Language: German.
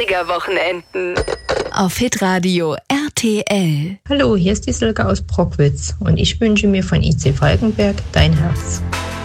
Schwiegerwochenenden. Auf Hitradio RTL. Hallo, hier ist die Silke aus Brockwitz und ich wünsche mir von IC Falkenberg Dein Herz.